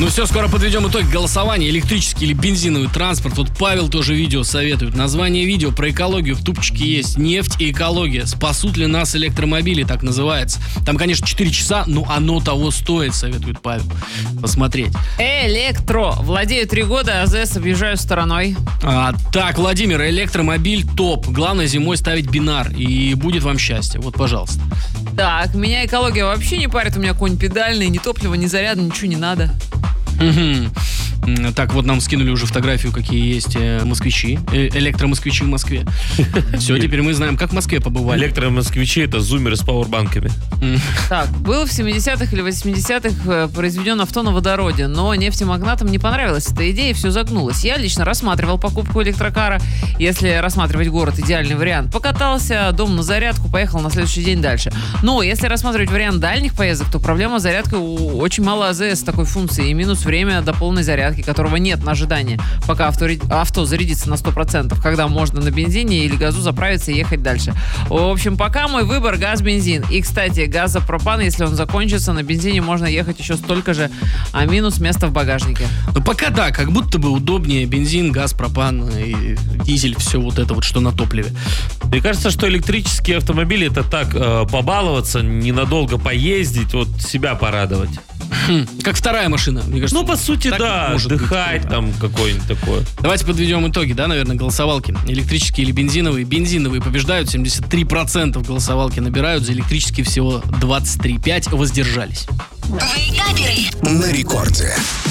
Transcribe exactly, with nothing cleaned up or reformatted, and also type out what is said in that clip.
Ну все, скоро подведем итог голосования. Электрический или бензиновый транспорт. Вот Павел тоже видео советует. Название видео про экологию в тупчике есть. Нефть и экология. Спасут ли нас электромобили, так называется. Там, конечно, четыре часа, но оно того стоит, советует Павел. Посмотреть. Электро. Владею три года, АЗС объезжаю стороной. А, так, Владимир, электромобиль топ. Главное зимой ставить бинар, и будет вам счастье. Вот, пожалуйста. Так, меня экология вообще не парит. У меня конь педальный, ни топлива, ни заряда, ничего не надо. Так, вот нам скинули уже фотографию, какие есть э, москвичи, э, электромосквичи в Москве. Все, теперь мы знаем, как в Москве побывали. Электромосквичи — это зумеры с пауэрбанками. Так, был в семидесятых или восьмидесятых э, произведен авто на водороде, но нефтемагнатам не понравилась эта идея, и все загнулось. Я лично рассматривал покупку электрокара. Если рассматривать город, идеальный вариант. Покатался, дом на зарядку, поехал на следующий день дальше. Но если рассматривать вариант дальних поездок, то проблема с зарядкой, у очень мало АЗС такой функции, и минус время до полной зарядки, которого нет на ожидание, пока авто, авто зарядится на сто процентов, когда можно на бензине или газу заправиться и ехать дальше. В общем, пока мой выбор газ-бензин. И, кстати, газопропан, если он закончится, на бензине можно ехать еще столько же, а минус место в багажнике. Ну, пока да, как будто бы удобнее бензин, газ, пропан, и дизель, все вот это вот, что на топливе. Мне кажется, что электрические автомобили — это так, э, побаловаться, ненадолго поездить, вот себя порадовать. Хм, как вторая машина, мне кажется. Ну, по сути, да, отдыхать быть, там да. какое-нибудь такое. Давайте подведем итоги, да, наверное, голосовалки. Электрические или бензиновые? Бензиновые побеждают, семьдесят три процента в голосовалке набирают, за электрические всего двадцать три целых пять десятых воздержались. На рекорде.